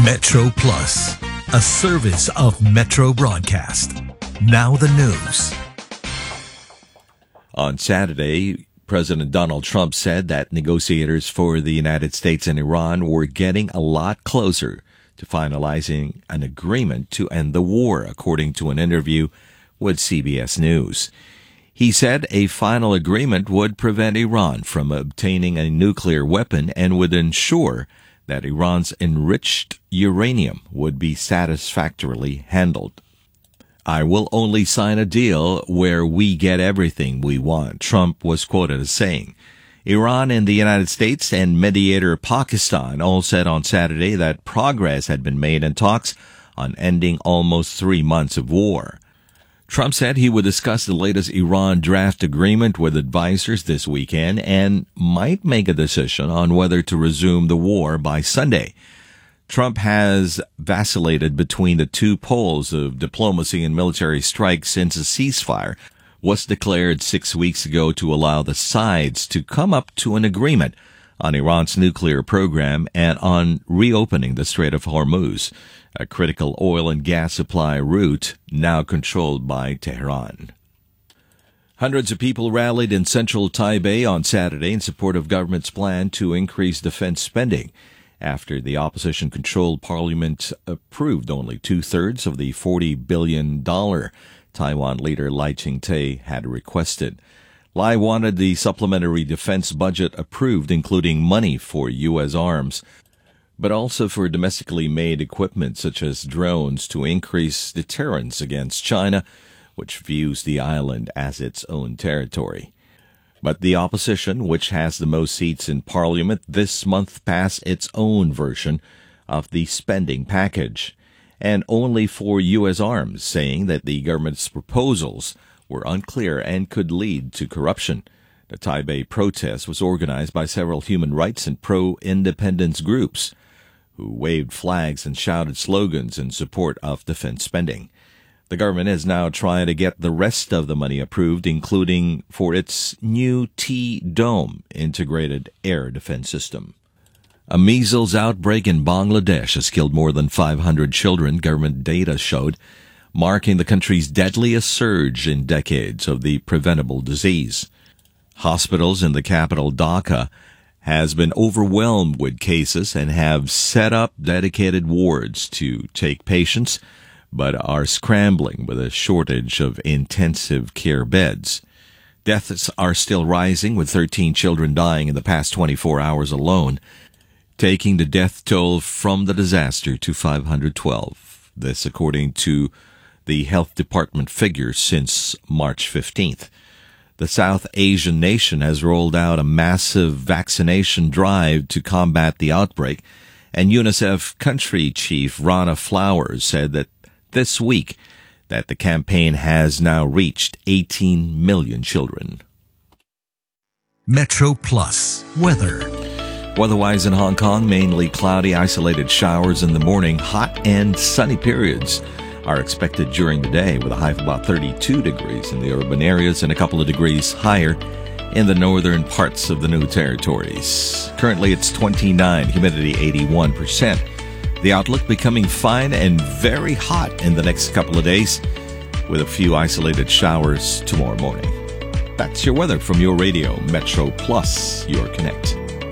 Metro Plus, a service of Metro Broadcast. Now the news. On Saturday, President Donald Trump said that negotiators for the United States and Iran were getting a lot closer to finalizing an agreement to end the war, according to an interview with CBS News. He said a final agreement would prevent Iran from obtaining a nuclear weapon and would ensure that Iran's enriched uranium would be satisfactorily handled. "I will only sign a deal where we get everything we want," Trump was quoted as saying. Iran and the United States and mediator Pakistan all said on Saturday that progress had been made in talks on ending almost 3 months of war. Trump said he would discuss the latest Iran draft agreement with advisors this weekend and might make a decision on whether to resume the war by Sunday. Trump has vacillated between the two poles of diplomacy and military strikes since a ceasefire was declared 6 weeks ago to allow the sides to come up to an agreement on Iran's nuclear program and on reopening the Strait of Hormuz, a critical oil and gas supply route now controlled by Tehran. Hundreds of people rallied in central Taipei on Saturday in support of government's plan to increase defense spending after the opposition-controlled parliament approved only two-thirds of the $40 billion Taiwan leader Lai Ching-te had requested. Lai wanted the supplementary defense budget approved, including money for U.S. arms, but also for domestically made equipment such as drones to increase deterrence against China, which views the island as its own territory. But the opposition, which has the most seats in Parliament, this month passed its own version of the spending package, and only for U.S. arms, saying that the government's proposals were unclear and could lead to corruption. The Taipei protest was organized by several human rights and pro-independence groups who waved flags and shouted slogans in support of defense spending. The government is now trying to get the rest of the money approved, including for its new T-Dome integrated air defense system. A measles outbreak in Bangladesh has killed more than 500 children, government data showed, marking the country's deadliest surge in decades of the preventable disease. Hospitals in the capital, Dhaka, has been overwhelmed with cases and have set up dedicated wards to take patients, but are scrambling with a shortage of intensive care beds. Deaths are still rising, with 13 children dying in the past 24 hours alone, taking the death toll from the disaster to 512. This according to the Health Department figures since March 15th. The South Asian nation has rolled out a massive vaccination drive to combat the outbreak, and UNICEF country chief Rana Flowers said that this week that the campaign has now reached 18 million children. Metro Plus weather. Weather-wise in Hong Kong, mainly cloudy, isolated showers in the morning. Hot and sunny periods are expected during the day, with a high of about 32 degrees in the urban areas and a couple of degrees higher in the northern parts of the New Territories. Currently it's 29, humidity 81%. The outlook becoming fine and very hot in the next couple of days, with a few isolated showers tomorrow morning. That's your weather from your radio, Metro Plus, your connect.